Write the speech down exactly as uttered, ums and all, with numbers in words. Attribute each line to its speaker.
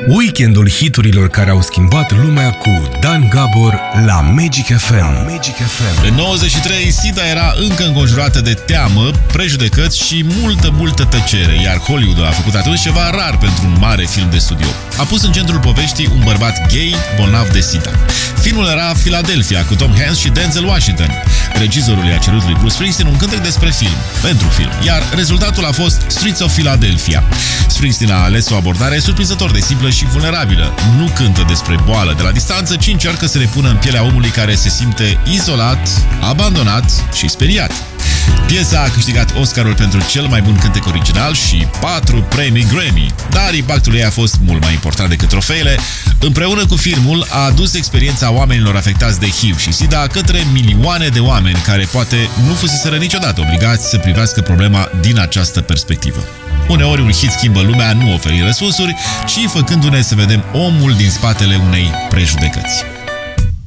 Speaker 1: Weekendul hiturilor care au schimbat lumea cu Dan Gabor la Magic F M. Magic F M.
Speaker 2: În nouăzeci și trei, Sida era încă înconjurată de teamă, prejudecăți și multă, multă tăcere, iar Hollywood a făcut atunci ceva rar pentru un mare film de studio. A pus în centrul poveștii un bărbat gay bolnav de Sida. Filmul era Philadelphia, cu Tom Hanks și Denzel Washington. Regizorul i-a cerut lui Bruce Springsteen un cântec despre film, pentru film, iar rezultatul a fost Streets of Philadelphia. Springsteen a ales o abordare surprinzător de simplă și vulnerabilă. Nu cântă despre boală de la distanță, ci încearcă să le pună în pielea omului care se simte izolat, abandonat și speriat. Piesa a câștigat Oscarul pentru cel mai bun cântec original și patru premii Grammy, dar impactul ei a fost mult mai important decât trofeele. Împreună cu filmul a adus experiența oamenilor afectați de H I V și SIDA către milioane de oameni care poate nu fuseseră niciodată obligați să privească problema din această perspectivă. Uneori un hit schimbă lumea nu oferind răspunsuri, ci făcându-ne să vedem omul din spatele unei prejudecăți.